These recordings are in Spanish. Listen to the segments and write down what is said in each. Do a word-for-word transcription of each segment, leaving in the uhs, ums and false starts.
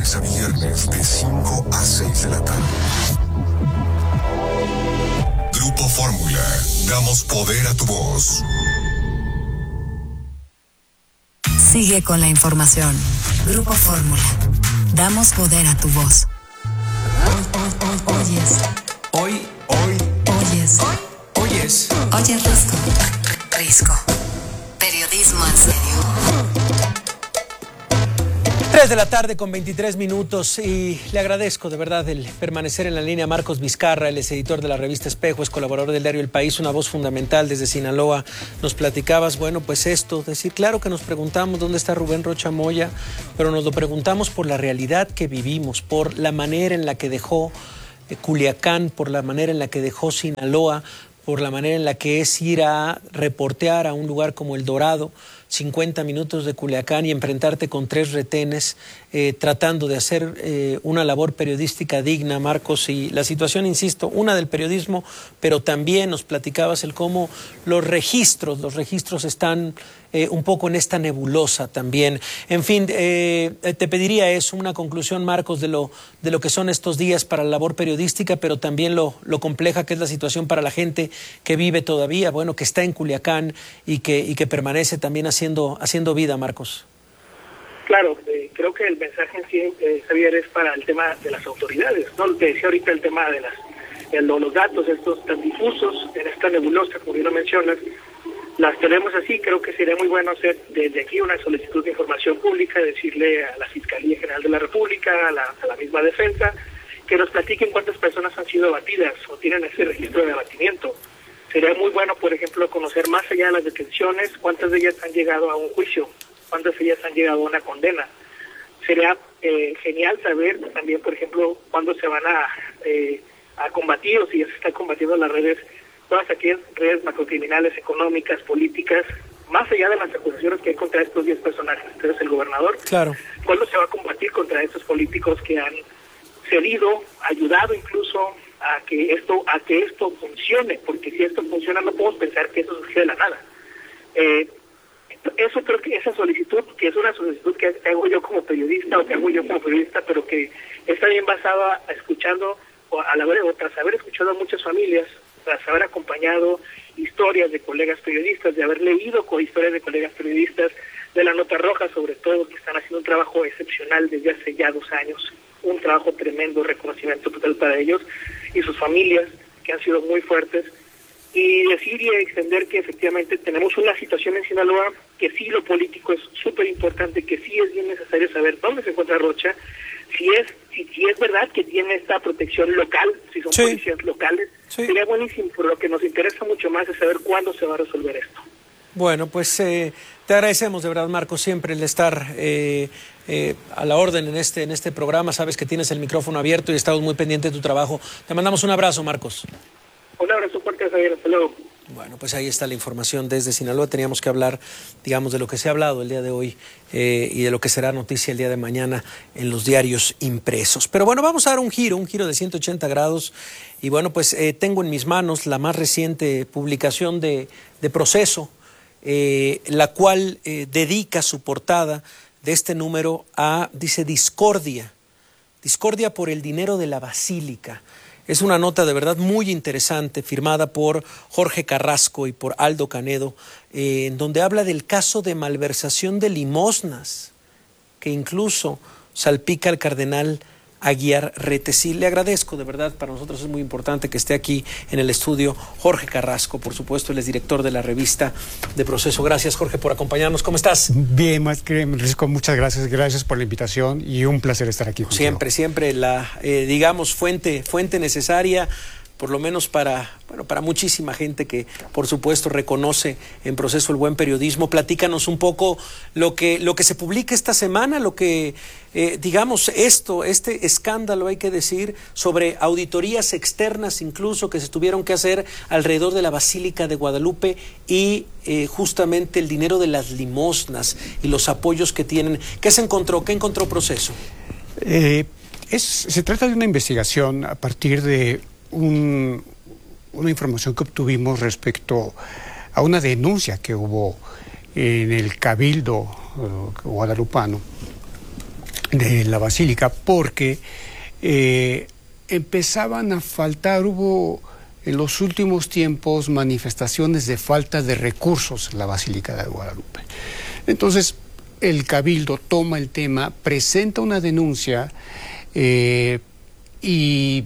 lunes a viernes de cinco a seis de la tarde. Grupo Fórmula, damos poder a tu voz. Sigue con la información. Grupo Fórmula, damos poder a tu voz. Oyes. Hoy, hoy, Oyes. hoy, oyes. Oye, Risco. Risco. Periodismo en serio. tres de la tarde con veintitrés minutos y le agradezco de verdad el permanecer en la línea. Marcos Vizcarra, él es editor de la revista Espejo, es colaborador del diario El País, una voz fundamental desde Sinaloa. Nos platicabas, bueno, pues esto, decir, claro que nos preguntamos dónde está Rubén Rocha Moya, pero nos lo preguntamos por la realidad que vivimos, por la manera en la que dejó eh, Culiacán, por la manera en la que dejó Sinaloa, por la manera en la que es ir a reportear a un lugar como El Dorado, cincuenta minutos de Culiacán y enfrentarte con tres retenes, eh, tratando de hacer eh, una labor periodística digna, Marcos, y la situación, insisto, una del periodismo, pero también nos platicabas el cómo los registros, los registros están eh, un poco en esta nebulosa también. En fin, eh, te pediría eso, una conclusión, Marcos, de lo, de lo que son estos días para la labor periodística, pero también lo, lo compleja que es la situación para la gente que vive todavía, bueno, que está en Culiacán y que, y que permanece también haciendo, haciendo vida, Marcos. Claro, eh, creo que el mensaje en sí, eh, Javier, es para el tema de las autoridades, ¿no? Te decía ahorita el tema de las de los datos, estos tan difusos, en esta nebulosa, como bien lo mencionas, las tenemos así. Creo que sería muy bueno hacer desde aquí una solicitud de información pública, decirle a la Fiscalía General de la República, a la, a la misma Defensa, que nos platiquen cuántas personas han sido abatidas o tienen ese registro de abatimiento. Sería muy bueno, por ejemplo, conocer más allá de las detenciones, cuántas de ellas han llegado a un juicio, cuántas de ellas han llegado a una condena. Sería eh, genial saber también, por ejemplo, cuándo se van a, eh, a combatir, o si ya se están combatiendo las redes, todas aquellas redes macrocriminales, económicas, políticas, más allá de las acusaciones que hay contra estos diez personajes. Entonces, el gobernador, claro, ¿cuándo se va a combatir contra estos políticos que han cedido, ayudado incluso a que esto a que esto funcione? Porque si esto funciona, no podemos pensar que eso surgió de la nada. Eh, Eso creo que esa solicitud, que es una solicitud que hago yo como periodista o que hago yo como periodista, pero que está bien basada a escuchando, o a la vez, o tras haber escuchado a muchas familias, tras haber acompañado historias de colegas periodistas, de haber leído con historias de colegas periodistas, de la Nota Roja sobre todo, que están haciendo un trabajo excepcional desde hace ya dos años, un trabajo tremendo, reconocimiento total para ellos y sus familias, que han sido muy fuertes. Y decir y extender que efectivamente tenemos una situación en Sinaloa que sí, lo político es súper importante, que sí es bien necesario saber dónde se encuentra Rocha, si es si, si es verdad que tiene esta protección local, si son sí. policías locales, sí. Sería buenísimo, pero lo que nos interesa mucho más es saber cuándo se va a resolver esto. Bueno, pues eh, te agradecemos de verdad, Marco, siempre el estar eh, eh, a la orden en este, en este programa. Sabes que tienes el micrófono abierto y estamos muy pendientes de tu trabajo. Te mandamos un abrazo, Marcos. Un abrazo fuerte, Javier. Hasta luego. Bueno, pues ahí está la información desde Sinaloa. Teníamos que hablar, digamos, de lo que se ha hablado el día de hoy eh, y de lo que será noticia el día de mañana en los diarios impresos. Pero bueno, vamos a dar un giro, un giro de ciento ochenta grados. Y bueno, pues eh, tengo en mis manos la más reciente publicación de, de Proceso, eh, la cual eh, dedica su portada de este número a, dice, discordia. Discordia por el dinero de la Basílica. Es una nota de verdad muy interesante, firmada por Jorge Carrasco y por Aldo Canedo, eh, en donde habla del caso de malversación de limosnas, que incluso salpica al cardenal Aguiar Retesí. Le agradezco, de verdad, para nosotros es muy importante que esté aquí en el estudio Jorge Carrasco, por supuesto, él es director de la revista de Proceso. Gracias, Jorge, por acompañarnos. ¿Cómo estás? Bien, más que Risco, muchas gracias, gracias por la invitación y un placer estar aquí contigo. Siempre, siempre la, eh, digamos, fuente, fuente necesaria, por lo menos para, bueno, para muchísima gente que, por supuesto, reconoce en Proceso el buen periodismo. Platícanos un poco lo que, lo que se publica esta semana, lo que, eh, digamos, esto, este escándalo, hay que decir, sobre auditorías externas incluso que se tuvieron que hacer alrededor de la Basílica de Guadalupe y eh, justamente el dinero de las limosnas y los apoyos que tienen. ¿Qué se encontró? ¿Qué encontró Proceso? Eh, es, se trata de una investigación a partir de Un, una información que obtuvimos respecto a una denuncia que hubo en el Cabildo uh, guadalupano de la Basílica, porque eh, empezaban a faltar, hubo en los últimos tiempos manifestaciones de falta de recursos en la Basílica de Guadalupe. Entonces, el Cabildo toma el tema, presenta una denuncia eh, y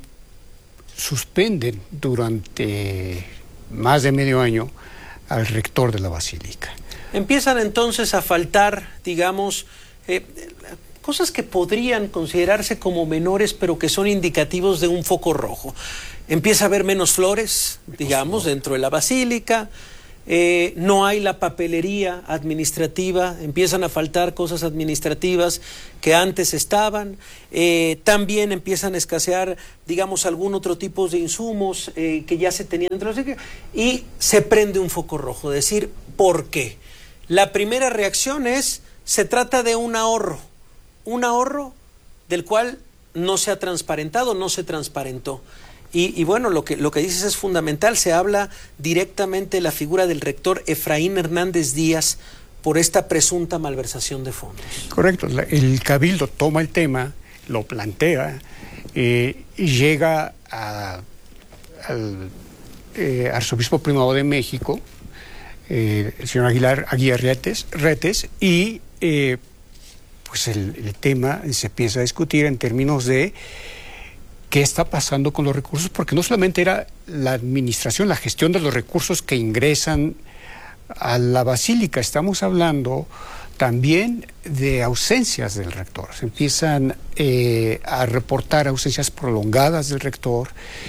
suspenden durante más de medio año al rector de la Basílica. Empiezan entonces a faltar, digamos, eh, cosas que podrían considerarse como menores, pero que son indicativos de un foco rojo. Empieza a haber menos flores, digamos, dentro de la Basílica. Eh, no hay la papelería administrativa, empiezan a faltar cosas administrativas que antes estaban, eh, también empiezan a escasear, digamos, algún otro tipo de insumos eh, que ya se tenían dentro de la, y se prende un foco rojo, decir, ¿por qué? La primera reacción es, se trata de un ahorro, un ahorro del cual no se ha transparentado, no se transparentó. Y, y bueno, lo que, lo que dices es fundamental, se habla directamente de la figura del rector Efraín Hernández Díaz por esta presunta malversación de fondos. Correcto, el Cabildo toma el tema, lo plantea eh, y llega a, al eh, arzobispo primado de México, eh, el señor Aguilar Aguilar Retes, Retes y eh, pues el, el tema se empieza a discutir en términos de qué está pasando con los recursos, porque no solamente era la administración, la gestión de los recursos que ingresan a la Basílica, estamos hablando también de ausencias del rector. Se empiezan eh, a reportar ausencias prolongadas del rector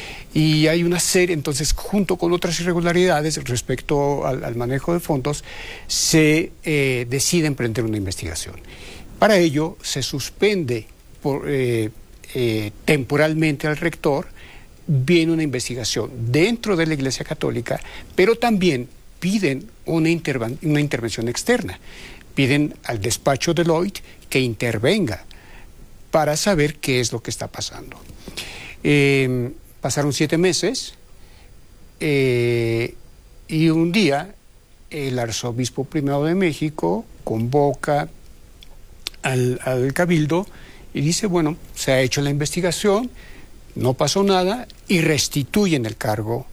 y hay una serie, entonces, junto con otras irregularidades respecto al, al manejo de fondos, se eh, decide emprender una investigación. Para ello, se suspende por... Eh, Eh, temporalmente al rector, viene una investigación dentro de la Iglesia Católica, pero también piden una, interven una intervención externa, piden al despacho Deloitte que intervenga para saber qué es lo que está pasando. Eh, pasaron siete meses eh, y un día el arzobispo primado de México convoca al, al Cabildo y dice, bueno, se ha hecho la investigación, no pasó nada, y restituyen el cargo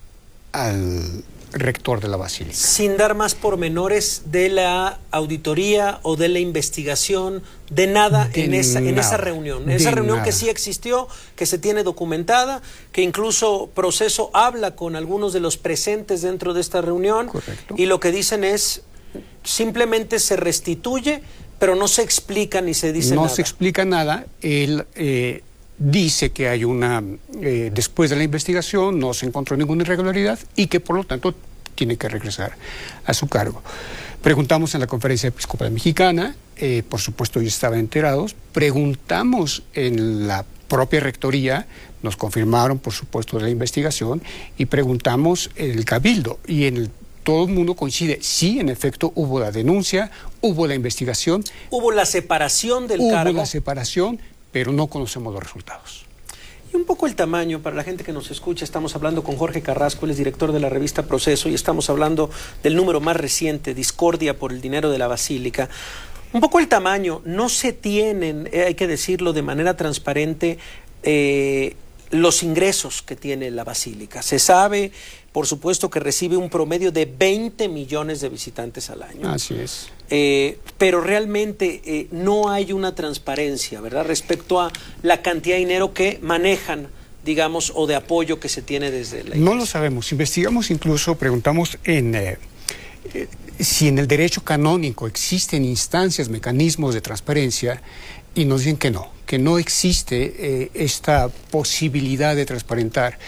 al rector de la Basílica. Sin dar más pormenores de la auditoría o de la investigación, de nada, de en, esa, nada en esa reunión. Esa reunión nada. que sí existió, que se tiene documentada, que incluso Proceso habla con algunos de los presentes dentro de esta reunión. Correcto. Y lo que dicen es, simplemente se restituye, pero no se explica ni se dice no nada. No se explica nada. Él eh, dice que hay una... Eh, después de la investigación no se encontró ninguna irregularidad y que por lo tanto tiene que regresar a su cargo. Preguntamos en la Conferencia Episcopal Mexicana, eh, por supuesto ellos estaban enterados, preguntamos en la propia rectoría, nos confirmaron por supuesto de la investigación y preguntamos en el Cabildo y en el todo el mundo coincide, sí, en efecto, hubo la denuncia, hubo la investigación. Hubo la separación del hubo cargo. Hubo la separación, pero no conocemos los resultados. Y un poco el tamaño, para la gente que nos escucha, estamos hablando con Jorge Carrasco, él es director de la revista Proceso, y estamos hablando del número más reciente, Discordia por el dinero de la Basílica. Un poco el tamaño, no se tienen, eh, hay que decirlo de manera transparente, eh, los ingresos que tiene la Basílica. Se sabe, por supuesto, que recibe un promedio de veinte millones de visitantes al año. Así es. Eh, pero realmente eh, no hay una transparencia, ¿verdad?, respecto a la cantidad de dinero que manejan, digamos, o de apoyo que se tiene desde la Iglesia. No lo sabemos. Investigamos, incluso preguntamos en eh, eh, si en el derecho canónico existen instancias, mecanismos de transparencia, y nos dicen que no, que no existe eh, esta posibilidad de transparentar.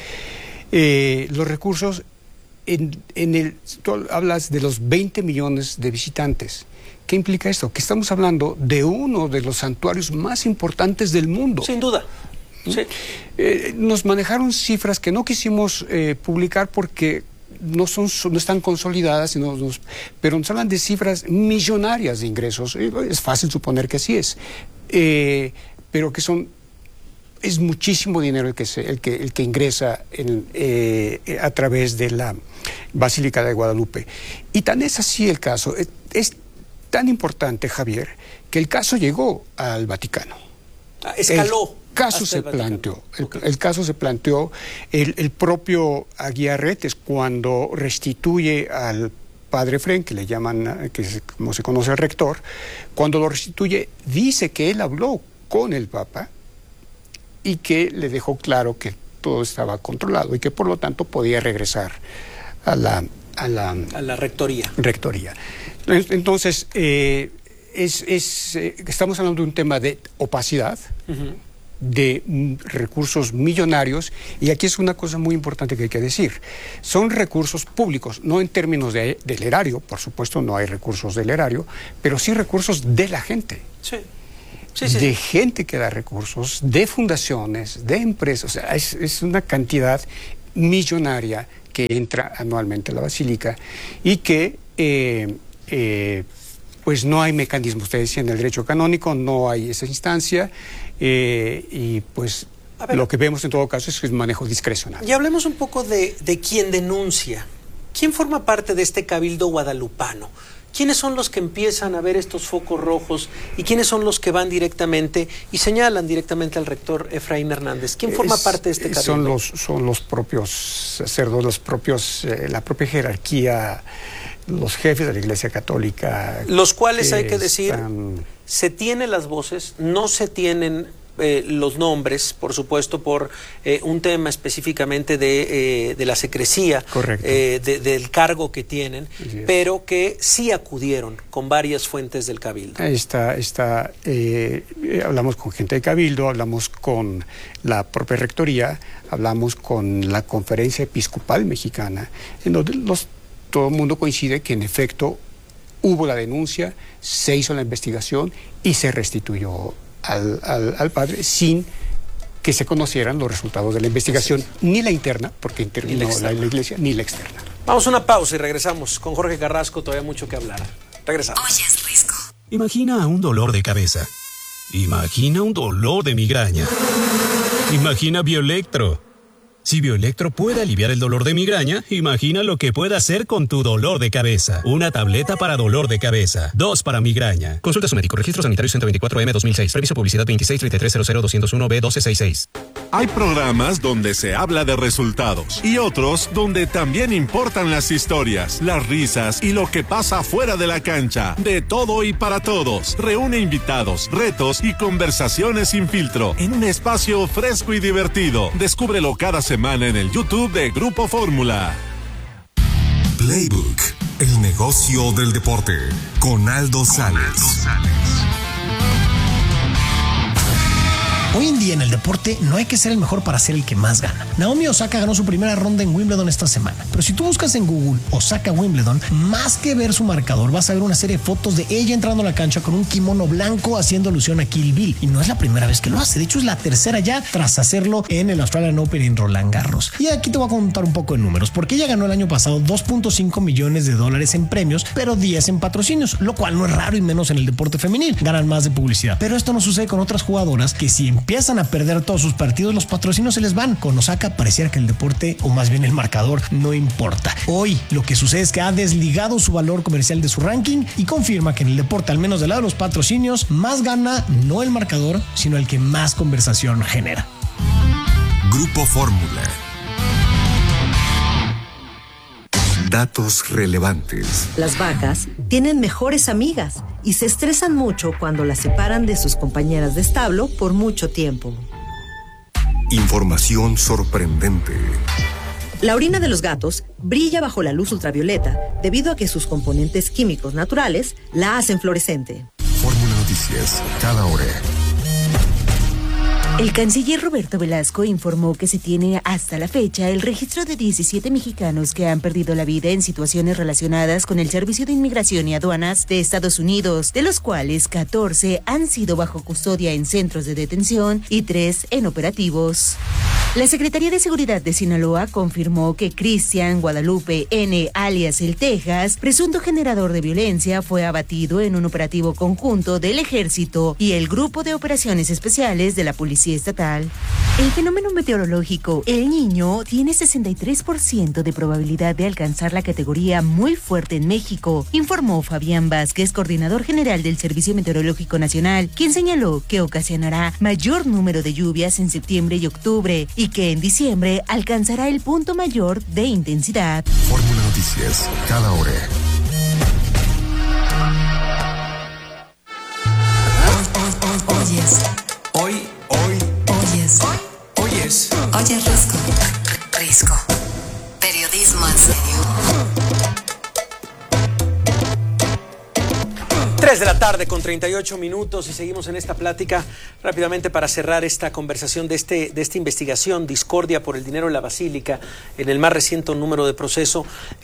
Eh, los recursos, en, en el, tú hablas de los veinte millones de visitantes. ¿Qué implica esto? Que estamos hablando de uno de los santuarios más importantes del mundo. Sin duda. Sí. Eh, nos manejaron cifras que no quisimos eh, publicar porque no son no están consolidadas, sino nos, pero nos hablan de cifras millonarias de ingresos. Eh, es fácil suponer que así es, eh, pero que son es muchísimo dinero el que se, el que el que ingresa en, eh, a través de la Basílica de Guadalupe. Y tan es así el caso, es, es tan importante, Javier, que el caso llegó al Vaticano. Ah, escaló. El caso se planteó. El, okay. el caso se planteó. El, el propio Aguiarretes, cuando restituye al padre Fren, que le llaman, que es como se conoce al rector, cuando lo restituye, dice que él habló con el Papa y que le dejó claro que todo estaba controlado y que por lo tanto podía regresar a la, a la, a la rectoría. rectoría. Entonces, eh, es, es, eh, estamos hablando de un tema de opacidad, uh-huh. de mm, recursos millonarios, y aquí es una cosa muy importante que hay que decir. Son recursos públicos, no en términos de, del erario, por supuesto no hay recursos del erario, pero sí recursos de la gente. Sí. Sí, sí. De gente que da recursos, de fundaciones, de empresas. O sea, es, es una cantidad millonaria que entra anualmente a la Basílica y que eh, eh, pues no hay mecanismo. Usted decía, en el derecho canónico no hay esa instancia eh, y pues lo que vemos en todo caso es que es manejo discrecional. Y hablemos un poco de, de quién denuncia. ¿Quién forma parte de este cabildo guadalupano? ¿Quiénes son los que empiezan a ver estos focos rojos y quiénes son los que van directamente y señalan directamente al rector Efraín Hernández? ¿Quién forma es, parte de este cabildo? Son los, son los propios sacerdotes, los propios, eh, la propia jerarquía, los jefes de la Iglesia Católica. Los cuales, que hay que decir, están... se tienen las voces, no se tienen eh, los nombres, por supuesto, por eh, un tema específicamente de, eh, de la secrecía, eh, de, del cargo que tienen, pero que sí acudieron con varias fuentes del cabildo. Está, está, eh, hablamos con gente de cabildo, hablamos con la propia rectoría, hablamos con la Conferencia Episcopal Mexicana, en donde los, todo el mundo coincide que en efecto hubo la denuncia, se hizo la investigación y se restituyó Al, al, al padre sin que se conocieran los resultados de la investigación, sí. ni la interna, porque intervino la, la iglesia, ni la externa. Vamos a una pausa y regresamos con Jorge Carrasco, todavía mucho que hablar. Regresamos. Oye, es Risco. Imagina un dolor de cabeza. Imagina un dolor de migraña. Imagina Bioelectro. Si Bioelectro puede aliviar el dolor de migraña, imagina lo que puede hacer con tu dolor de cabeza. Una tableta para dolor de cabeza. Dos para migraña. Consulta a su médico. Registro sanitario ciento veinticuatro M dos mil seis. Previso publicidad veintiséis treinta y tres cero cero dos cero uno B doce sesenta y seis. Hay programas donde se habla de resultados y otros donde también importan las historias, las risas y lo que pasa fuera de la cancha. De todo y para todos. Reúne invitados, retos y conversaciones sin filtro en un espacio fresco y divertido. Descúbrelo cada semana en el YouTube de Grupo Fórmula. Playbook, el negocio del deporte, con Aldo Sales. Hoy en día en el deporte no hay que ser el mejor para ser el que más gana. Naomi Osaka ganó su primera ronda en Wimbledon esta semana, pero si tú buscas en Google Osaka Wimbledon, más que ver su marcador, vas a ver una serie de fotos de ella entrando a la cancha con un kimono blanco haciendo alusión a Kill Bill. Y no es la primera vez que lo hace, de hecho es la tercera ya tras hacerlo en el Australian Open en Roland Garros. Y aquí te voy a contar un poco de números, porque ella ganó el año pasado dos punto cinco millones de dólares en premios, pero diez en patrocinios, lo cual no es raro y menos en el deporte femenil. Ganan más de publicidad. Pero esto no sucede con otras jugadoras que si empiezan a perder todos sus partidos, los patrocinios se les van. Con Osaka pareciera que el deporte, o más bien el marcador, no importa. Hoy lo que sucede es que ha desligado su valor comercial de su ranking y confirma que en el deporte, al menos del lado de los patrocinios, más gana no el marcador, sino el que más conversación genera. Grupo Fórmula. Datos relevantes. Las vacas tienen mejores amigas y se estresan mucho cuando las separan de sus compañeras de establo por mucho tiempo. Información sorprendente. La orina de los gatos brilla bajo la luz ultravioleta debido a que sus componentes químicos naturales la hacen fluorescente. Fórmula Noticias, cada hora. El canciller Roberto Velasco informó que se tiene hasta la fecha el registro de diecisiete mexicanos que han perdido la vida en situaciones relacionadas con el Servicio de Inmigración y Aduanas de Estados Unidos, de los cuales catorce han sido bajo custodia en centros de detención y tres en operativos. La Secretaría de Seguridad de Sinaloa confirmó que Cristian Guadalupe N., alias El Texas, presunto generador de violencia, fue abatido en un operativo conjunto del Ejército y el Grupo de Operaciones Especiales de la Policía Estatal. El fenómeno meteorológico El Niño tiene sesenta y tres por ciento de probabilidad de alcanzar la categoría muy fuerte en México, informó Fabián Vázquez, coordinador general del Servicio Meteorológico Nacional, quien señaló que ocasionará mayor número de lluvias en septiembre y octubre y que en diciembre alcanzará el punto mayor de intensidad. Fórmula Noticias, cada hora. Oyes. Hoy, hoy, Oyes. oyes. Oyes Risco. Risco. Periodismo en serio. tres de la tarde con treinta y ocho minutos y seguimos en esta plática rápidamente para cerrar esta conversación de, este, de esta investigación, discordia por el dinero en la Basílica, en el más reciente número de proceso.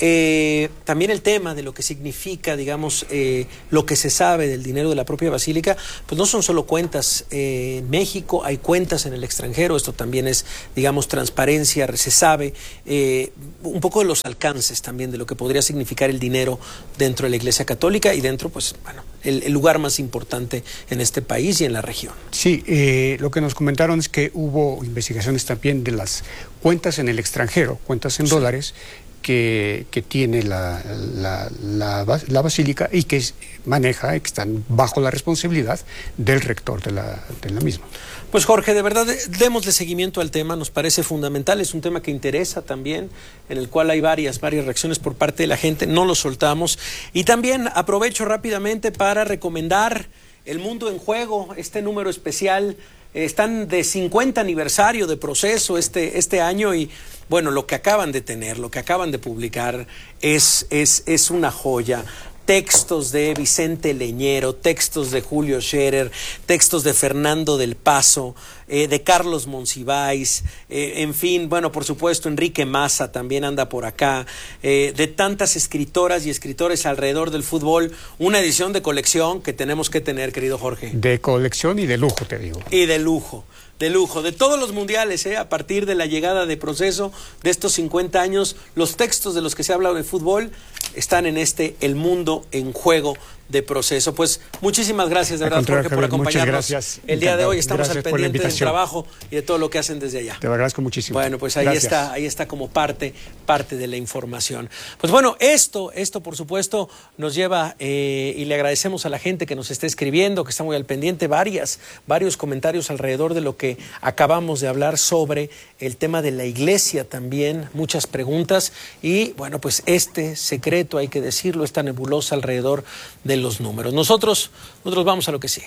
Eh, también el tema de lo que significa, digamos, eh, lo que se sabe del dinero de la propia Basílica, pues no son solo cuentas eh, en México, hay cuentas en el extranjero, esto también es, digamos, transparencia, se sabe eh, un poco de los alcances también de lo que podría significar el dinero dentro de la Iglesia Católica y dentro, pues, bueno, El, el lugar más importante en este país y en la región. Sí, eh, lo que nos comentaron es que hubo investigaciones también de las cuentas en el extranjero, cuentas en sí. dólares, que, que tiene la, la, la, la Basílica y que maneja, que están bajo la responsabilidad del rector de la, de la misma. Pues Jorge, de verdad, démosle seguimiento al tema, nos parece fundamental, es un tema que interesa también, en el cual hay varias, varias reacciones por parte de la gente, no lo soltamos. Y también aprovecho rápidamente para recomendar El Mundo en Juego, este número especial. Están de cincuenta aniversario de Proceso este, este año y, bueno, lo que acaban de tener, lo que acaban de publicar es, es, es una joya. Textos de Vicente Leñero, textos de Julio Scherer, textos de Fernando del Paso, eh, de Carlos Monsiváis, eh, en fin, bueno, por supuesto, Enrique Massa también anda por acá, eh, de tantas escritoras y escritores alrededor del fútbol, una edición de colección que tenemos que tener, querido Jorge. De colección y de lujo, te digo. Y de lujo. De lujo, de todos los mundiales, ¿eh? A partir de la llegada de Proceso, de estos cincuenta años, los textos de los que se ha hablado de fútbol están en este El Mundo en Juego de Proceso. Pues muchísimas gracias de verdad, Jorge, por acompañarnos el día de hoy. Estamos al pendiente del trabajo y de todo lo que hacen desde allá. Te lo agradezco muchísimo. Bueno, pues ahí gracias. está, ahí está como parte, parte de la información. Pues bueno, esto, esto por supuesto nos lleva eh, y le agradecemos a la gente que nos está escribiendo, que está muy al pendiente, varias, varios comentarios alrededor de lo que acabamos de hablar sobre el tema de la iglesia también, muchas preguntas y bueno, pues este secreto, hay que decirlo, esta nebulosa alrededor de los números. Nosotros, nosotros vamos a lo que sigue.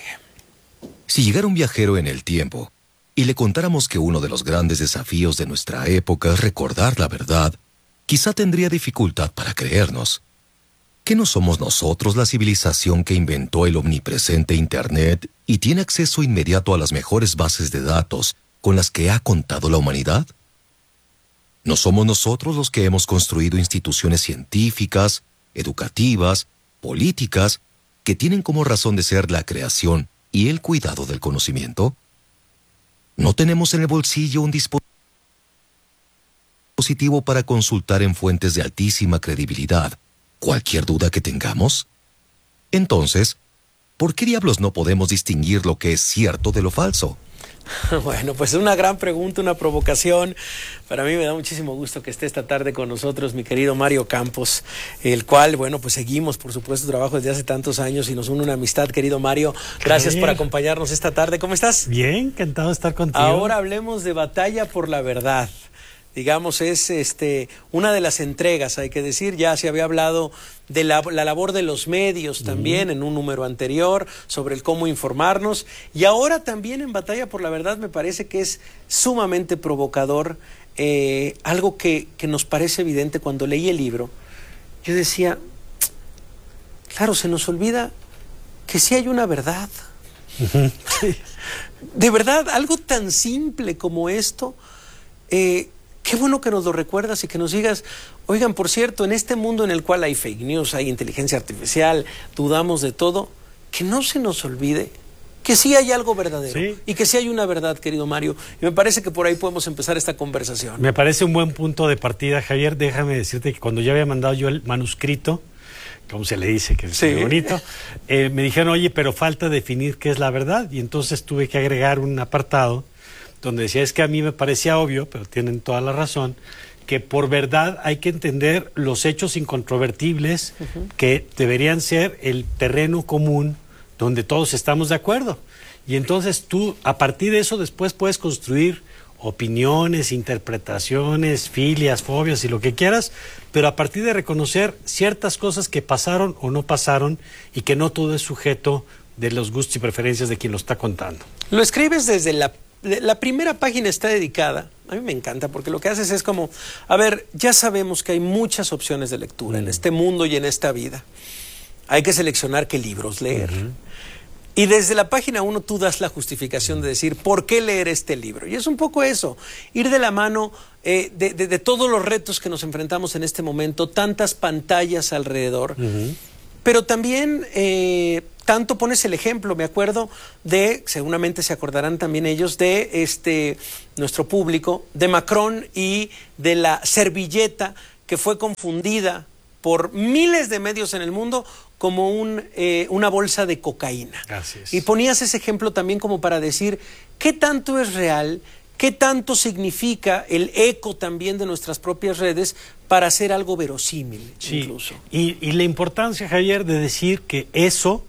Si llegara un viajero en el tiempo y le contáramos que uno de los grandes desafíos de nuestra época es recordar la verdad, quizá tendría dificultad para creernos. ¿Que no somos nosotros la civilización que inventó el omnipresente Internet y tiene acceso inmediato a las mejores bases de datos con las que ha contado la humanidad? ¿No somos nosotros los que hemos construido instituciones científicas, educativas, políticas, que tienen como razón de ser la creación y el cuidado del conocimiento? ¿No tenemos en el bolsillo un dispositivo para consultar en fuentes de altísima credibilidad cualquier duda que tengamos? Entonces, ¿por qué diablos no podemos distinguir lo que es cierto de lo falso? Bueno, pues una gran pregunta, una provocación. Para mí me da muchísimo gusto que esté esta tarde con nosotros mi querido Mario Campos, el cual, bueno, pues seguimos, por supuesto, su trabajo desde hace tantos años y nos une una amistad, querido Mario. Gracias por acompañarnos esta tarde. ¿Cómo estás? Bien, encantado de estar contigo. Ahora hablemos de Batalla por la Verdad. Digamos, es este una de las entregas, hay que decir, ya se había hablado de la, la labor de los medios también, uh-huh, en un número anterior, sobre el cómo informarnos, y ahora también en Batalla por la Verdad me parece que es sumamente provocador, eh, algo que, que nos parece evidente cuando leí el libro. Yo decía, claro, se nos olvida que sí hay una verdad. Uh-huh. De verdad, algo tan simple como esto, eh, qué bueno que nos lo recuerdas y que nos digas, oigan, por cierto, en este mundo en el cual hay fake news, hay inteligencia artificial, dudamos de todo, que no se nos olvide que sí hay algo verdadero, sí, y que sí hay una verdad, querido Mario. Y me parece que por ahí podemos empezar esta conversación. Me parece un buen punto de partida, Javier. Déjame decirte que cuando ya había mandado yo el manuscrito, como se le dice, que es sí. muy bonito, eh, me dijeron, oye, pero falta definir qué es la verdad. Y entonces tuve que agregar un apartado donde decía, es que a mí me parecía obvio, pero tienen toda la razón, que por verdad hay que entender los hechos incontrovertibles uh-huh. que deberían ser el terreno común donde todos estamos de acuerdo. Y entonces tú, a partir de eso, después puedes construir opiniones, interpretaciones, filias, fobias y lo que quieras, pero a partir de reconocer ciertas cosas que pasaron o no pasaron y que no todo es sujeto de los gustos y preferencias de quien lo está contando. Lo escribes desde la... La primera página está dedicada, a mí me encanta, porque lo que haces es como, a ver, ya sabemos que hay muchas opciones de lectura mm. en este mundo y en esta vida. Hay que seleccionar qué libros leer. Uh-huh. Y desde la página uno tú das la justificación de decir, ¿por qué leer este libro? Y es un poco eso, ir de la mano eh, de, de, de todos los retos que nos enfrentamos en este momento, tantas pantallas alrededor, uh-huh. pero también... Eh, tanto pones el ejemplo, me acuerdo de, seguramente se acordarán también ellos, de este nuestro público, de Macron y de la servilleta que fue confundida por miles de medios en el mundo como un, eh, una bolsa de cocaína. Gracias. Y ponías ese ejemplo también como para decir qué tanto es real, qué tanto significa el eco también de nuestras propias redes para hacer algo verosímil, sí. incluso. Y, y la importancia, Javier, de decir que eso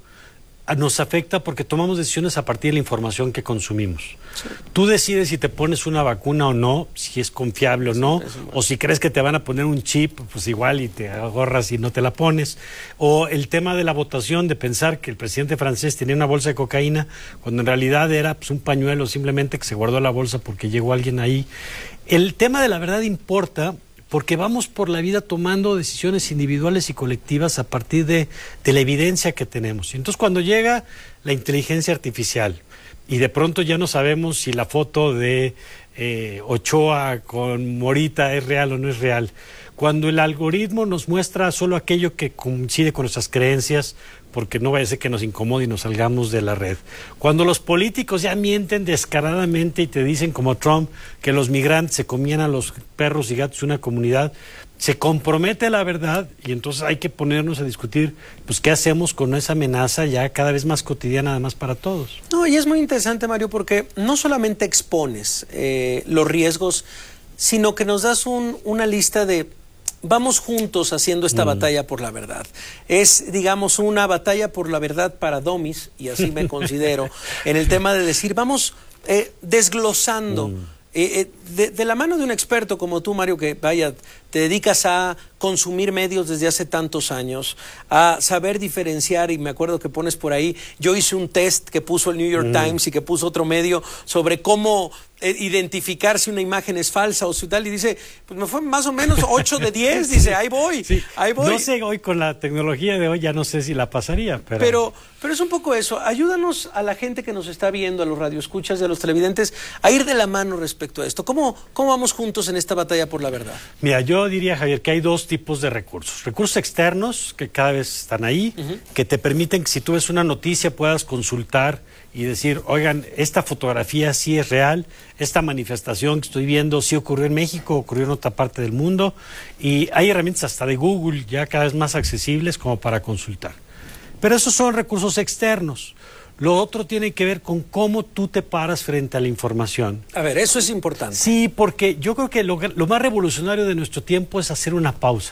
nos afecta porque tomamos decisiones a partir de la información que consumimos. Sí. Tú decides si te pones una vacuna o no, si es confiable o no, sí, o si crees que te van a poner un chip, pues igual y te ahorras y no te la pones. O el tema de la votación, de pensar que el presidente francés tenía una bolsa de cocaína, cuando en realidad era pues, un pañuelo simplemente que se guardó la bolsa porque llegó alguien ahí. El tema de la verdad importa porque vamos por la vida tomando decisiones individuales y colectivas a partir de, de la evidencia que tenemos. Y entonces cuando llega la inteligencia artificial y de pronto ya no sabemos si la foto de eh, Ochoa con Morita es real o no es real, cuando el algoritmo nos muestra solo aquello que coincide con nuestras creencias, porque no vaya a ser que nos incomode y nos salgamos de la red. Cuando los políticos ya mienten descaradamente y te dicen, como Trump, que los migrantes se comían a los perros y gatos de una comunidad, se compromete la verdad y entonces hay que ponernos a discutir, pues, ¿qué hacemos con esa amenaza ya cada vez más cotidiana, además, para todos? No, y es muy interesante, Mario, porque no solamente expones eh, los riesgos, sino que nos das un, una lista de... Vamos juntos haciendo esta mm. batalla por la verdad. Es, digamos, una batalla por la verdad para domis, y así me considero, en el tema de decir, vamos eh, desglosando, mm. eh, eh, de, de la mano de un experto como tú, Mario, que vaya, te dedicas a consumir medios desde hace tantos años, a saber diferenciar, y me acuerdo que pones por ahí, yo hice un test que puso el New York mm. Times y que puso otro medio sobre cómo eh, identificar si una imagen es falsa o si tal, y dice, pues me fue más o menos ocho de diez, dice, ahí voy, sí. ahí voy. No sé, hoy con la tecnología de hoy ya no sé si la pasaría, pero... Pero, pero es un poco eso, ayúdanos a la gente que nos está viendo, a los radioescuchas y a los televidentes, a ir de la mano respecto a esto. ¿Cómo, cómo vamos juntos en esta batalla por la verdad? Mira, yo diría, Javier, que hay dos tipos de recursos. Recursos externos, que cada vez están ahí, uh-huh. que te permiten que si tú ves una noticia puedas consultar y decir, oigan, esta fotografía sí es real, esta manifestación que estoy viendo sí ocurrió en México, ocurrió en otra parte del mundo, y hay herramientas hasta de Google ya cada vez más accesibles como para consultar. Pero esos son recursos externos. Lo otro tiene que ver con cómo tú te paras frente a la información. A ver, eso es importante. Sí, porque yo creo que lo, lo más revolucionario de nuestro tiempo es hacer una pausa.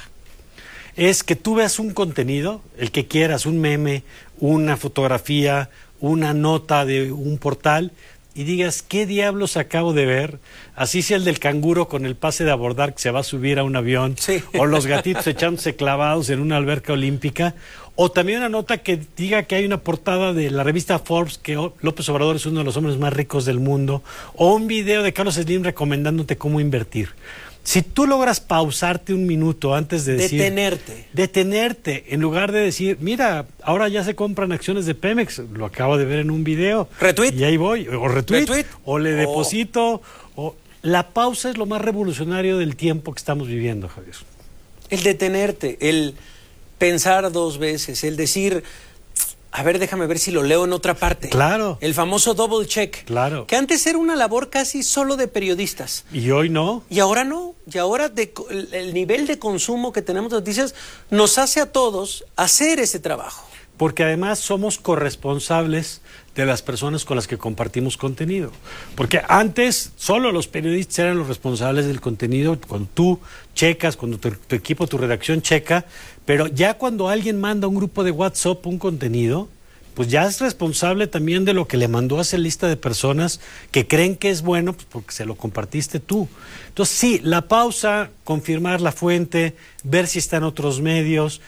Es que tú veas un contenido, el que quieras, un meme, una fotografía, una nota de un portal, y digas, ¿qué diablos acabo de ver? Así sea el del canguro con el pase de abordar que se va a subir a un avión, sí. o los gatitos echándose clavados en una alberca olímpica, o también una nota que diga que hay una portada de la revista Forbes que López Obrador es uno de los hombres más ricos del mundo, o un video de Carlos Slim recomendándote cómo invertir. Si tú logras pausarte un minuto antes de decir... Detenerte. Detenerte, en lugar de decir, mira, ahora ya se compran acciones de Pemex, lo acabo de ver en un video. Retweet. Y ahí voy, o retweet, retweet. o le oh. deposito, o... La pausa es lo más revolucionario del tiempo que estamos viviendo, Javier. El detenerte, el pensar dos veces, el decir, a ver, déjame ver si lo leo en otra parte. Claro. El famoso double check. Claro. Que antes era una labor casi solo de periodistas. Y hoy no. Y ahora no. Y ahora de, el, el nivel de consumo que tenemos de noticias nos hace a todos hacer ese trabajo. Porque además somos corresponsables de las personas con las que compartimos contenido. Porque antes solo los periodistas eran los responsables del contenido, cuando tú checas, cuando tu, tu equipo, tu redacción checa, pero ya cuando alguien manda a un grupo de WhatsApp un contenido, pues ya es responsable también de lo que le mandó a esa lista de personas que creen que es bueno, pues porque se lo compartiste tú. Entonces sí, la pausa, confirmar la fuente, ver si está en otros medios,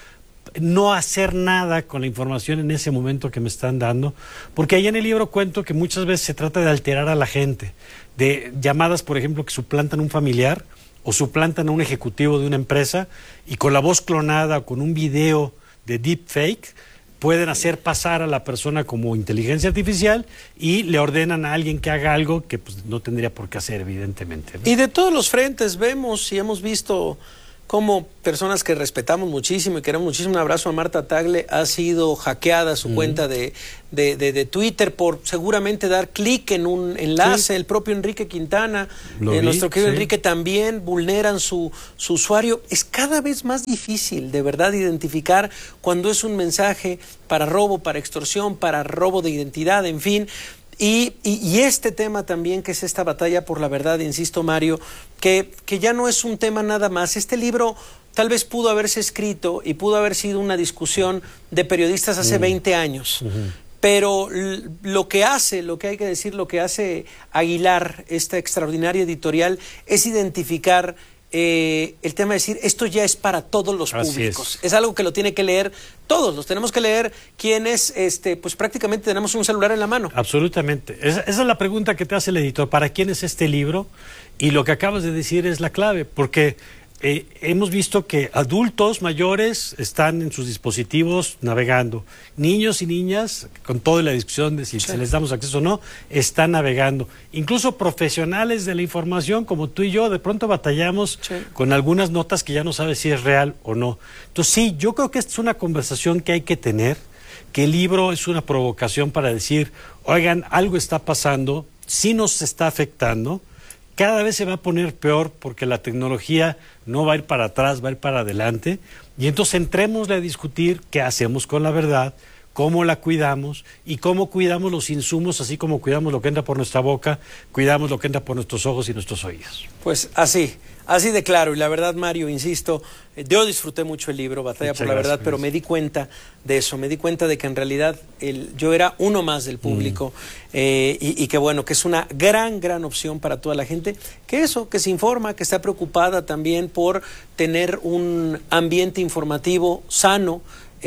no hacer nada con la información en ese momento que me están dando, porque ahí en el libro cuento que muchas veces se trata de alterar a la gente, de llamadas, por ejemplo, que suplantan a un familiar o suplantan a un ejecutivo de una empresa y con la voz clonada o con un video de deepfake pueden hacer pasar a la persona como inteligencia artificial y le ordenan a alguien que haga algo que pues, no tendría por qué hacer, evidentemente, ¿no? Y de todos los frentes vemos y hemos visto como personas que respetamos muchísimo y queremos muchísimo, un abrazo a Marta Tagle, ha sido hackeada su mm. cuenta de, de, de, de Twitter por seguramente dar clic en un enlace. Sí. El propio Enrique Quintana, eh, nuestro querido sí. Enrique, también vulneran su, su usuario. Es cada vez más difícil de verdad identificar cuando es un mensaje para robo, para extorsión, para robo de identidad, en fin. Y, y, y este tema también, que es esta batalla por la verdad, insisto, Mario, que, que ya no es un tema nada más. Este libro tal vez pudo haberse escrito y pudo haber sido una discusión de periodistas hace uh-huh. veinte años. Uh-huh. Pero lo que hace, lo que hay que decir, lo que hace Aguilar, esta extraordinaria editorial, es identificar Eh, el tema de decir, esto ya es para todos los Así públicos. Es. es algo que lo tiene que leer todos, los tenemos que leer quienes, este, pues prácticamente tenemos un celular en la mano. Absolutamente. Esa, esa es la pregunta que te hace el editor. ¿Para quién es este libro? Y lo que acabas de decir es la clave, porque eh, hemos visto que adultos mayores están en sus dispositivos navegando. Niños y niñas, con toda la discusión de si sí. se les damos acceso o no, están navegando. Incluso profesionales de la información, como tú y yo, de pronto batallamos sí. con algunas notas que ya no sabes si es real o no. Entonces sí, yo creo que esta es una conversación que hay que tener, que el libro es una provocación para decir, oigan, algo está pasando, sí nos está afectando. Cada vez se va a poner peor porque la tecnología no va a ir para atrás, va a ir para adelante. Y entonces entrémosle a discutir qué hacemos con la verdad, cómo la cuidamos y cómo cuidamos los insumos, así como cuidamos lo que entra por nuestra boca, cuidamos lo que entra por nuestros ojos y nuestros oídos. Pues así, así de claro. Y la verdad, Mario, insisto, yo disfruté mucho el libro, Batalla Muchas por la gracias, Verdad, pero me di cuenta de eso, me di cuenta de que en realidad el, yo era uno más del público mm. eh, y, y que bueno, que es una gran, gran opción para toda la gente, que eso, que se informa, que está preocupada también por tener un ambiente informativo sano,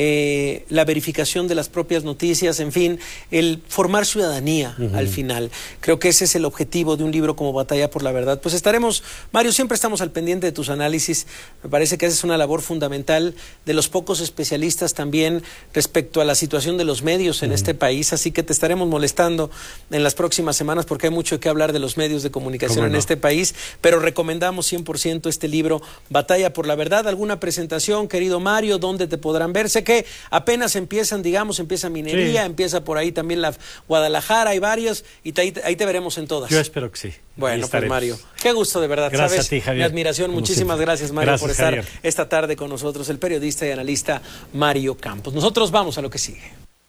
Eh, la verificación de las propias noticias, en fin, el formar ciudadanía uh-huh. al final. Creo que ese es el objetivo de un libro como Batalla por la Verdad. Pues estaremos, Mario, siempre estamos al pendiente de tus análisis. Me parece que haces una labor fundamental, de los pocos especialistas también respecto a la situación de los medios en uh-huh. este país, así que te estaremos molestando en las próximas semanas porque hay mucho que hablar de los medios de comunicación en no? este país, pero recomendamos cien por ciento este libro, Batalla por la Verdad. ¿Alguna presentación, querido Mario, dónde te podrán ver? Sé que apenas empiezan, digamos, empieza Minería, sí. empieza por ahí también la Guadalajara, hay varios, y te, ahí, ahí te veremos en todas. Yo espero que sí. Bueno, pues Mario, qué gusto de verdad. Gracias ¿sabes? a ti, Javier. Mi admiración, Como muchísimas siempre. gracias, Mario, gracias, por estar Javier. esta tarde con nosotros, el periodista y analista Mario Campos. Nosotros vamos a lo que sigue.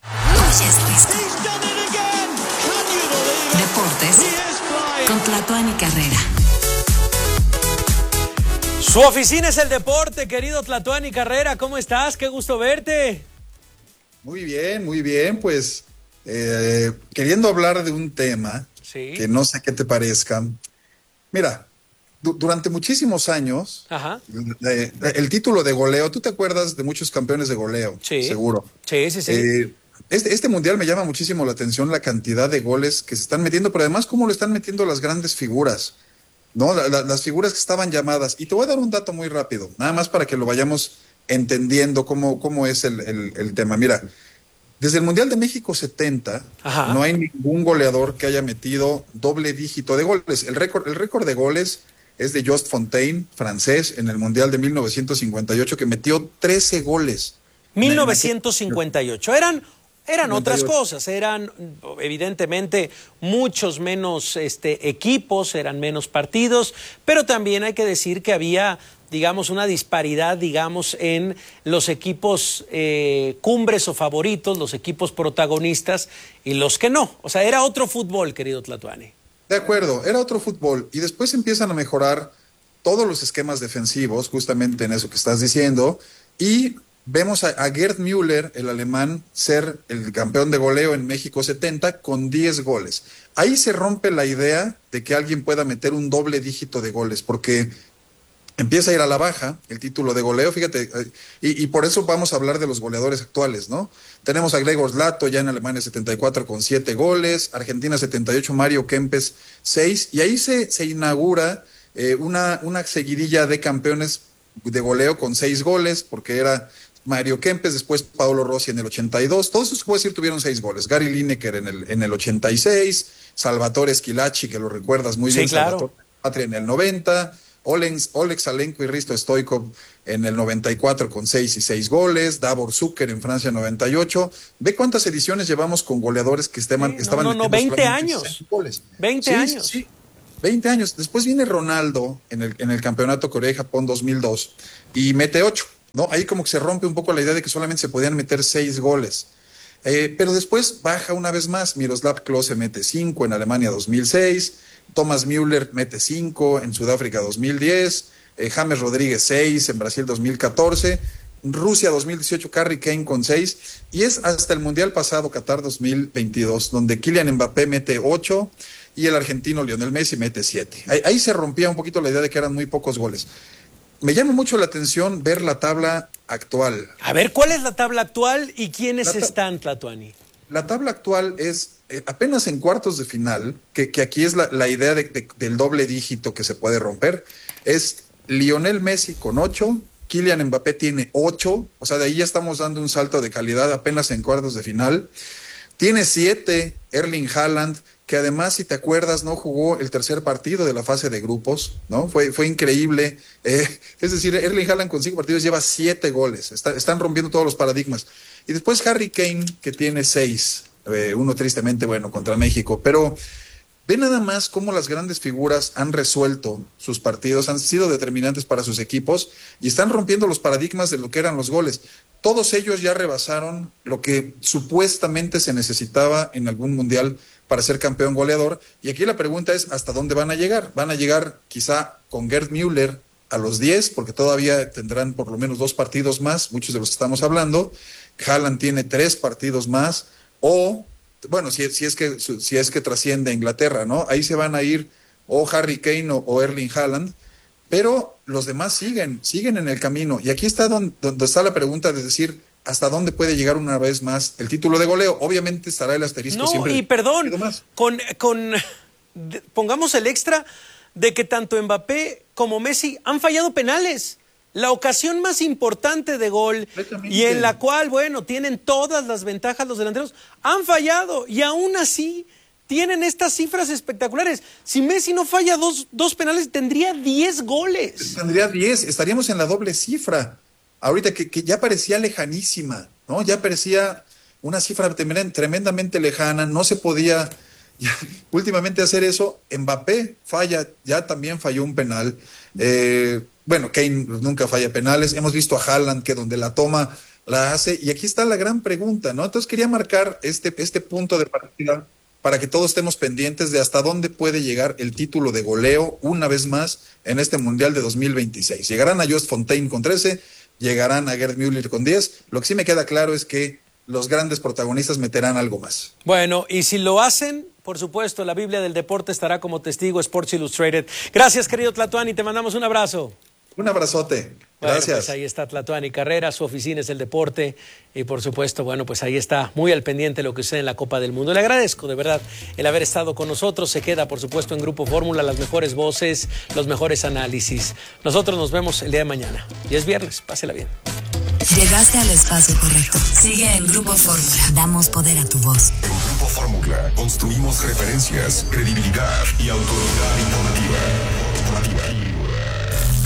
Deportes con Tlatuani Carrera. Su oficina es el deporte, querido Tlatuani Carrera. ¿Cómo estás? Qué gusto verte. Muy bien, muy bien. Pues eh, queriendo hablar de un tema sí. que no sé qué te parezca. Mira, du- durante muchísimos años, Ajá. Eh, el título de goleo, ¿tú te acuerdas de muchos campeones de goleo? Sí. Seguro. Sí, sí, sí. Eh, este, este mundial me llama muchísimo la atención la cantidad de goles que se están metiendo, pero además cómo lo están metiendo las grandes figuras. No, la, la, las figuras que estaban llamadas. Y te voy a dar un dato muy rápido, nada más para que lo vayamos entendiendo cómo, cómo es el, el, el tema. Mira, desde el Mundial de México setenta, Ajá. no hay ningún goleador que haya metido doble dígito de goles. El récord, el récord de goles es de Just Fontaine, francés, en el Mundial de mil novecientos cincuenta y ocho, que metió trece goles. mil novecientos cincuenta y ocho. Eran Eran noventa y ocho. otras cosas, eran evidentemente muchos menos este, equipos, eran menos partidos, pero también hay que decir que había, digamos, una disparidad, digamos, en los equipos eh, cumbres o favoritos, los equipos protagonistas y los que no. O sea, era otro fútbol, querido Tlatuani. De acuerdo, era otro fútbol. Y después empiezan a mejorar todos los esquemas defensivos, justamente en eso que estás diciendo, y vemos a, a Gerd Müller, el alemán, ser el campeón de goleo en México setenta con diez goles. Ahí se rompe la idea de que alguien pueda meter un doble dígito de goles, porque empieza a ir a la baja el título de goleo, fíjate, y, y por eso vamos a hablar de los goleadores actuales, ¿no? Tenemos a Gregor Zlato ya en Alemania setenta y cuatro con siete goles, Argentina setenta y ocho, Mario Kempes seis, y ahí se, se inaugura eh, una, una seguidilla de campeones de goleo con seis goles, porque era Mario Kempes, después Paolo Rossi en el ochenta y dos, todos esos jugadores tuvieron seis goles, Gary Lineker en el, en el ochenta y seis, Salvatore Schillaci, que lo recuerdas muy sí, bien, claro. Salvatore Patria en el noventa, Oleg, Oleg Salenko y Risto Stoichkov en el noventa y cuatro con seis y seis goles, Davor Zucker en Francia noventa y ocho, ve cuántas ediciones llevamos con goleadores que estaban, sí, que estaban no, no, no, veinte años, goles. veinte sí, años. Sí, veinte años, después viene Ronaldo en el, en el campeonato Corea y Japón dos mil dos y mete ocho. ¿No? Ahí como que se rompe un poco la idea de que solamente se podían meter seis goles. Eh, pero después baja una vez más. Miroslav Klose mete cinco en Alemania dos mil seis, Thomas Müller mete cinco en Sudáfrica dos mil diez, eh, James Rodríguez seis en Brasil dos mil catorce, Rusia dos mil dieciocho, Harry Kane con seis, y es hasta el Mundial pasado, Qatar dos mil veintidós, donde Kylian Mbappé mete ocho y el argentino Lionel Messi mete siete. Ahí, ahí se rompía un poquito la idea de que eran muy pocos goles. Me llama mucho la atención ver la tabla actual. A ver, ¿cuál es la tabla actual y quiénes La ta- están, Tlatuani? La tabla actual es eh, apenas en cuartos de final, que, que aquí es la, la idea de, de, del doble dígito que se puede romper, es Lionel Messi con ocho, Kylian Mbappé tiene ocho, o sea, de ahí ya estamos dando un salto de calidad apenas en cuartos de final. Tiene siete Erling Haaland, que además, si te acuerdas, no jugó el tercer partido de la fase de grupos, ¿no? Fue, fue increíble. Eh, es decir, Erling Haaland con cinco partidos lleva siete goles. Está, están rompiendo todos los paradigmas. Y después Harry Kane, que tiene seis. Eh, uno tristemente, bueno, contra México. Pero ve nada más cómo las grandes figuras han resuelto sus partidos, han sido determinantes para sus equipos y están rompiendo los paradigmas de lo que eran los goles. Todos ellos ya rebasaron lo que supuestamente se necesitaba en algún mundial para ser campeón goleador. Y aquí la pregunta es, ¿hasta dónde van a llegar? ¿Van a llegar quizá con Gerd Müller a los diez? Porque todavía tendrán por lo menos dos partidos más, muchos de los que estamos hablando. Haaland tiene tres partidos más. O, bueno, si, si, es que, si es que trasciende a Inglaterra, ¿no? Ahí se van a ir o Harry Kane o, o Erling Haaland. Pero los demás siguen, siguen en el camino. Y aquí está donde, donde está la pregunta de decir, ¿hasta dónde puede llegar una vez más el título de goleo? Obviamente estará el asterisco no, siempre. No, y perdón, con, con de, pongamos el extra de que tanto Mbappé como Messi han fallado penales. La ocasión más importante de gol y en la cual, bueno, tienen todas las ventajas los delanteros, han fallado y aún así tienen estas cifras espectaculares. Si Messi no falla dos, dos penales, tendría diez goles. Tendría diez, estaríamos en la doble cifra. Ahorita que, que ya parecía lejanísima, ¿no? Ya parecía una cifra tremendamente lejana, no se podía ya, últimamente hacer eso. Mbappé falla, ya también falló un penal. Eh, bueno, Kane nunca falla penales. Hemos visto a Haaland que donde la toma la hace. Y aquí está la gran pregunta, ¿no? Entonces quería marcar este, este punto de partida para que todos estemos pendientes de hasta dónde puede llegar el título de goleo una vez más en este Mundial de dos mil veintiséis. Llegarán a Just Fontaine con trece, llegarán a Gerd Müller con diez. Lo que sí me queda claro es que los grandes protagonistas meterán algo más. Bueno, y si lo hacen, por supuesto, la Biblia del deporte estará como testigo, Sports Illustrated. Gracias, querido Tlatuani, te mandamos un abrazo. Un abrazote. Gracias. Bueno, pues ahí está Tlatuani Carrera, su oficina es el deporte y por supuesto, bueno, pues ahí está muy al pendiente de lo que sucede en la Copa del Mundo. Le agradezco de verdad el haber estado con nosotros. Se queda, por supuesto, en Grupo Fórmula, las mejores voces, los mejores análisis. Nosotros nos vemos el día de mañana. Y es viernes, pásela bien. Llegaste al espacio correcto. Sigue en Grupo Fórmula. Damos poder a tu voz. En Grupo Fórmula construimos referencias, credibilidad y autoridad informativa. Grupo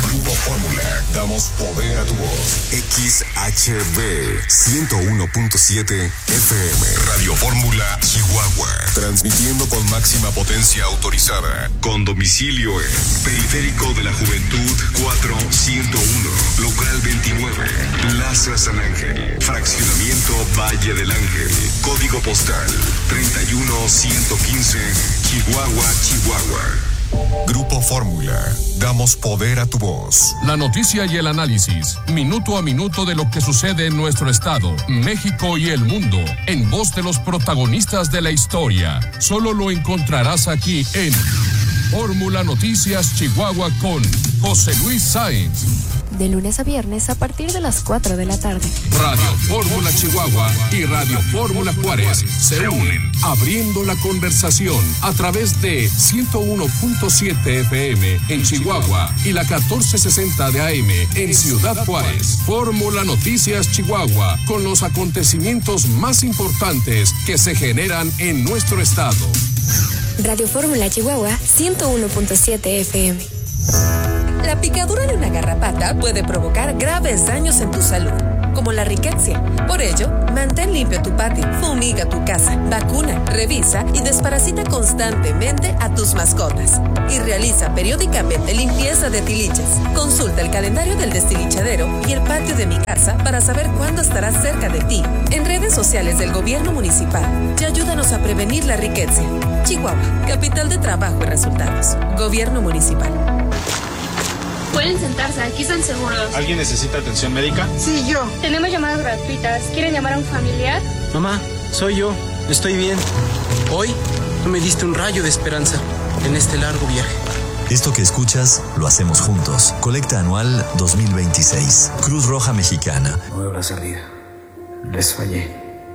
Fórmula, damos poder a tu voz. X H B ciento uno punto siete F M. Radio Fórmula Chihuahua. Transmitiendo con máxima potencia autorizada. Con domicilio en Periférico de la Juventud cuatro ciento uno. Local veintinueve. Plaza San Ángel. Fraccionamiento Valle del Ángel. Código postal treinta y uno ciento quince. Chihuahua, Chihuahua. Grupo Fórmula, damos poder a tu voz. La noticia y el análisis, minuto a minuto de lo que sucede en nuestro estado, México y el mundo, en voz de los protagonistas de la historia. Solo lo encontrarás aquí en Fórmula Noticias Chihuahua con José Luis Sáenz. De lunes a viernes a partir de las cuatro de la tarde. Radio Fórmula Chihuahua y Radio Fórmula Juárez se unen, abriendo la conversación a través de ciento uno punto siete F M en Chihuahua y la catorce sesenta de A M en Ciudad Juárez. Fórmula Noticias Chihuahua, con los acontecimientos más importantes que se generan en nuestro estado. Radio Fórmula Chihuahua ciento uno punto siete F M. La picadura de una garrapata puede provocar graves daños en tu salud, como la riqueza. Por ello, mantén limpio tu patio, fumiga tu casa, vacuna, revisa y desparasita constantemente a tus mascotas. Y realiza periódicamente limpieza de tiliches. Consulta el calendario del destilichadero y el patio de mi casa para saber cuándo estará cerca de ti. En redes sociales del gobierno municipal y ayúdanos a prevenir la riqueza. Chihuahua, capital de trabajo y resultados. Gobierno municipal. Pueden sentarse, aquí están seguros. ¿Alguien necesita atención médica? Sí, yo. Tenemos llamadas gratuitas. ¿Quieren llamar a un familiar? Mamá, soy yo. Estoy bien. Hoy me diste un rayo de esperanza en este largo viaje. Esto que escuchas lo hacemos juntos. Colecta anual dos mil veintiséis. Cruz Roja Mexicana. No veo la salida. Les fallé.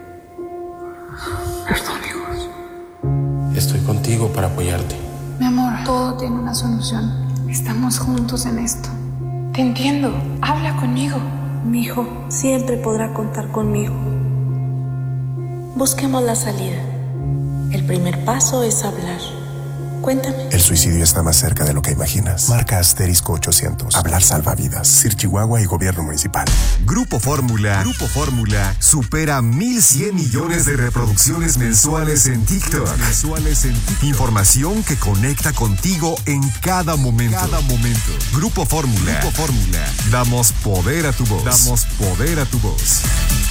Perdón, hijos. Estoy contigo para apoyarte. Mi amor, todo tiene una solución. Estamos juntos en esto. Te entiendo. Habla conmigo. Mi hijo siempre podrá contar conmigo. Busquemos la salida. El primer paso es hablar. Cuéntame. El suicidio está más cerca de lo que imaginas. Marca asterisco ochocientos. Hablar salva vidas. C I R Chihuahua y Gobierno Municipal. Grupo Fórmula. Grupo Fórmula supera mil cien millones de reproducciones mensuales en TikTok. Mensuales en TikTok. Información que conecta contigo en cada momento. Cada momento. Grupo Fórmula. Grupo Fórmula. Damos poder a tu voz. Damos poder a tu voz.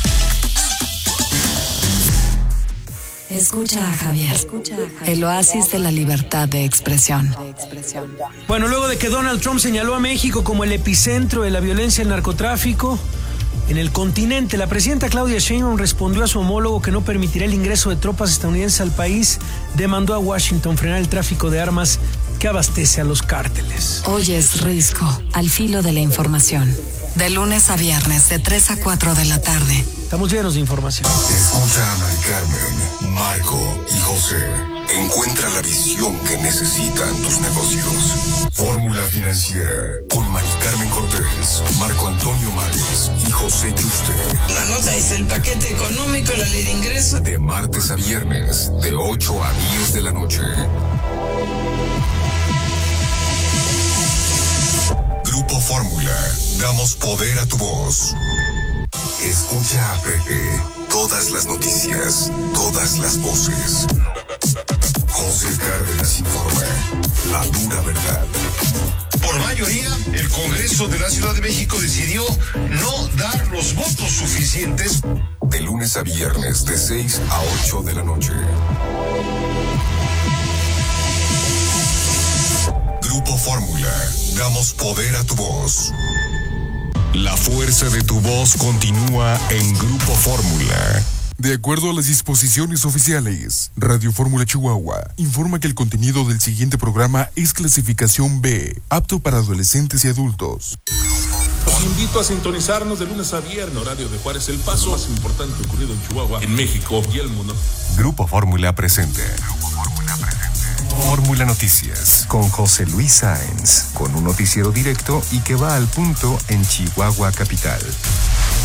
Escucha a Javier, el oasis de la libertad de expresión. Bueno, luego de que Donald Trump señaló a México como el epicentro de la violencia y el narcotráfico en el continente, la presidenta Claudia Sheinbaum respondió a su homólogo que no permitirá el ingreso de tropas estadounidenses al país. Demandó a Washington frenar el tráfico de armas que abastece a los cárteles. Hoy es Risco, al filo de la información. De lunes a viernes, de tres a cuatro de la tarde. Estamos llenos de información. Escucha a Mari Carmen, Marco y José. Encuentra la visión que necesitan tus negocios. Fórmula Financiera con Mari Carmen Cortés, Marco Antonio Mares y José Yuste. La nota es el paquete económico, la ley de ingresos. De martes a viernes, de ocho a diez de la noche. Grupo Fórmula, damos poder a tu voz. Escucha a Pepe, todas las noticias, todas las voces. José Cárdenas informa, la dura verdad. Por mayoría, el Congreso de la Ciudad de México decidió no dar los votos suficientes. De lunes a viernes, de seis a ocho de la noche. Grupo Fórmula, damos poder a tu voz. La fuerza de tu voz continúa en Grupo Fórmula. De acuerdo a las disposiciones oficiales, Radio Fórmula Chihuahua informa que el contenido del siguiente programa es clasificación B, apto para adolescentes y adultos. Los invito a sintonizarnos de lunes a viernes, horario de Juárez, El Paso, más importante ocurrido en Chihuahua, en México y el mundo. Grupo Fórmula presente. Grupo Fórmula presente. Fórmula Noticias con José Luis Sáenz, con un noticiero directo y que va al punto en Chihuahua capital.